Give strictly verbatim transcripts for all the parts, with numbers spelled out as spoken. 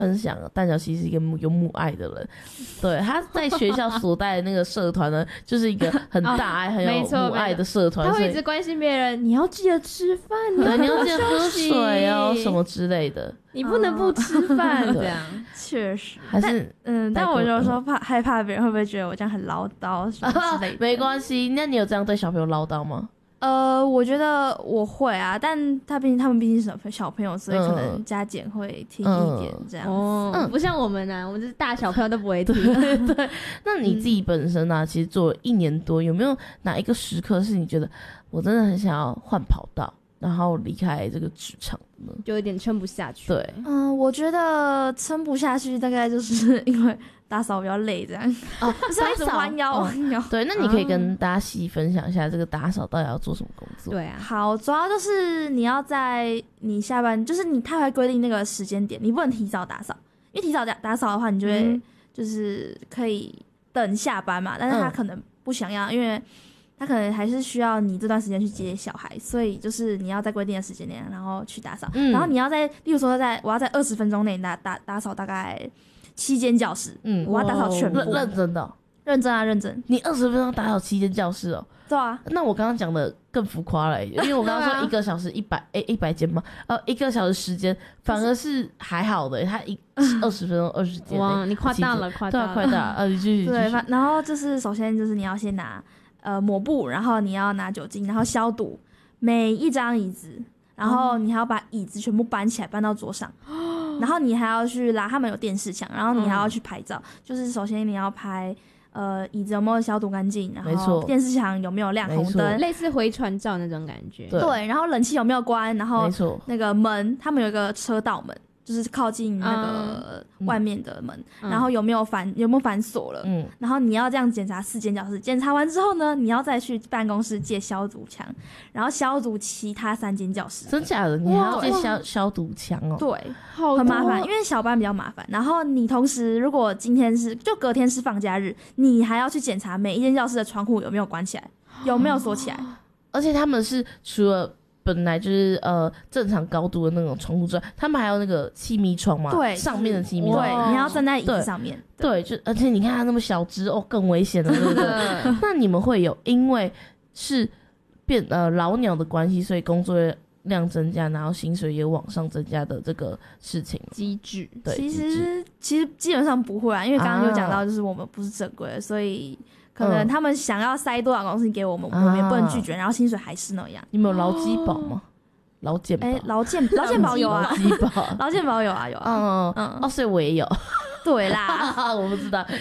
分享蛋饺其实是一个有母爱的人，对，他在学校所带的那个社团呢，就是一个很大爱、哦、很有母爱的社团， 他会一直关心别人，你要记得吃饭， 对，你要记得喝水哦，什么之类的， 你不能不吃饭，哦、这样确实。 还是嗯，但我有时候怕害怕别人会不会觉得我这样很唠叨什么之类的。 没关系，那你有这样对小朋友唠叨吗？ 呃，我觉得我会啊，但他毕竟他们毕竟是小朋友，所以可能加减会听一点这样子。 哦、嗯，不像我们啊，我们就是大小朋友都不会听。 对对。那你自己本身啊，嗯、其实做了一年多，有没有哪一个时刻是你觉得我真的很想要换跑道，然后离开这个职场呢？ 就有点撑不下去。 对， 嗯、呃，我觉得撑不下去，大概就是因为打扫比较累，这样哦，就是一直弯腰弯腰。 对，那你可以跟大家细分享一下这个打扫到底要做什么工作？ 对啊， 好，主要就是你要在你下班，就是你他会规定那个时间点，你不能提早打扫，因为提早打打扫的话，你就会就是可以等下班嘛，但是他可能不想要，嗯、因为他可能还是需要你这段时间去接小孩，所以就是你要在规定的时间内，然后去打扫，嗯、然后你要在，例如说在我要在二十分钟内打打打扫大概七间教室，嗯，我要打扫全部， 认认真的、喔， 认真啊，认真。 你二十分钟打扫七间教室哦、喔？ 对啊。 那我刚刚讲的更浮夸了、欸，因为我刚刚说一个小时一百诶一百间嘛，呃，一个小时时间反而是还好的、欸，他一二十分钟二十间， 哇，你夸大了，夸大了， 对啊，夸大，呃，继续。 对，然后就是首先就是你要先拿呃抹布，然后你要拿酒精，然后消毒每一张椅子。然后你还要把椅子全部搬起来，搬到桌上，哦、然后你还要去拉，他们有电视墙，然后你还要去拍照。嗯、就是首先你要拍，呃，椅子有没有消毒干净，然后电视墙有没有亮红灯， 类似回传照那种感觉。 对，对，然后冷气有没有关，然后那个门，他们有一个车道门。就是靠近那个外面的门，嗯、然后有没有反有没有反锁了？嗯，然后你要这样检查四间教室，检查完之后呢，你要再去办公室借消毒枪，然后消毒其他三间教室。 真假的？你还要借消消毒枪哦？ 对，很麻烦，因为小班比较麻烦。然后你同时，如果今天是就隔天是放假日，你还要去检查每一间教室的窗户有没有关起来，有没有锁起来， 而且他们是除了本来就是呃正常高度的那种窗户之外，他们还有那个气密窗嘛， 对， 上面的气密窗， 对，你还要站在椅子上面， 对，对就而且你看它那么小只哦，更危险了，对不对？那你们会有因为是变呃老鸟的关系，所以工作量增加，然后薪水也往上增加的这个事情机制？ 对， 其实其实基本上不会啊，因为刚刚有讲到，就是我们不是正规的，所以。可能他们想要塞多少公司给我们，嗯、我们也不能拒绝，然后薪水还是那样。 你们有劳基保吗？劳健保？ 哎，劳健劳健保有啊， 劳基保， 劳健保有啊，有啊。 嗯嗯哦，所以我也有。 对啦， 我不知道。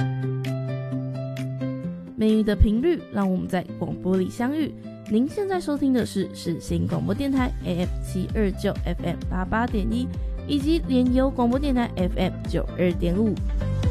美语的频率，让我们在广播里相遇。您现在收听的是世新广播电台 A M 七二九 F M 八八点一，以及联邮广播电台 F M 九二点五。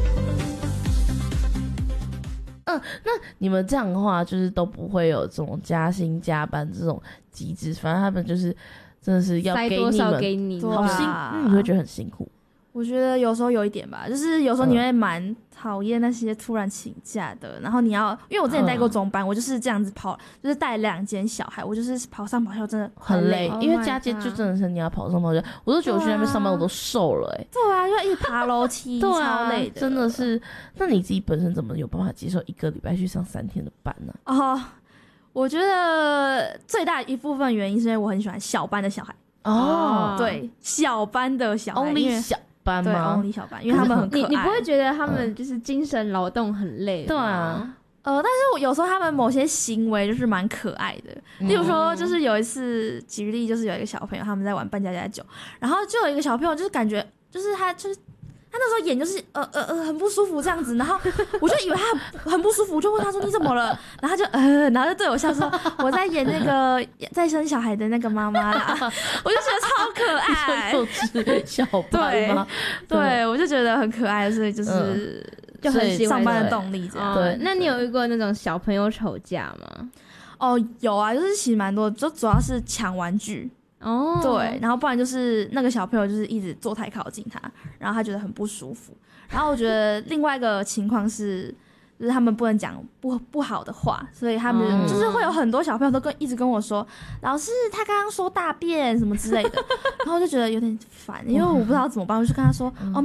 嗯，那你们这样的话，就是都不会有这种加薪加班这种机制，反正他们就是真的是要给你们塞多少给你， 好辛苦，嗯，你会觉得很辛苦。 我觉得有时候有一点吧，就是有时候你会蛮讨厌那些突然请假的，然后你要，因为我之前带过中班，嗯、我就是这样子跑，就是带两间小孩，我就是跑上跑下真的很累，因为家街就真的是你要跑上跑下，我都觉得我去那边上班我都瘦了哎、欸。 对啊，就一直爬楼梯， 对啊，超累的， 真的是。那你自己本身怎么有办法接受一个礼拜去上三天的班呢？ 哦，我觉得最大一部分原因是因为我很喜欢小班的小孩哦，对，小班的小孩 ，only 小。班对 only 小班，因为他们很可爱。 你你不会觉得他们就是精神劳动很累？ 对啊， 呃，但是我有时候他们某些行为就是蛮可爱的。例如说，就是有一次举例，就是有一个小朋友他们在玩扮家家酒，然后就有一个小朋友就是感觉就是他就是。他那时候眼就是呃呃呃很不舒服这样子，然后我就以为他很, 很不舒服，我就问他说你怎么了？然后他就呃，然后就对我笑说我在演那个在生小孩的那个妈妈啦，我就觉得超可爱。 幼稚小班吗？ 对，对我就觉得很可爱，所以就是、嗯、就很喜欢上班的动力这样。 对，那你有遇过那种小朋友吵架吗？ 哦，有啊，就是其实蛮多，就主要是抢玩具。哦， oh. 对，然后不然就是那个小朋友就是一直坐太靠近他，然后他觉得很不舒服。然后我觉得另外一个情况是， 就是他们不能讲不不好的话，所以他们、 嗯、 就是会有很多小朋友都跟一直跟我说，老师他刚刚说大便什么之类的，然后就觉得有点烦，因为我不知道怎么办，我就跟他说，哦，没